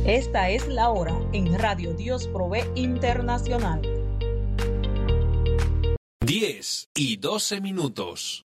Esta es la hora en Radio Dios Provee Internacional. 10:12.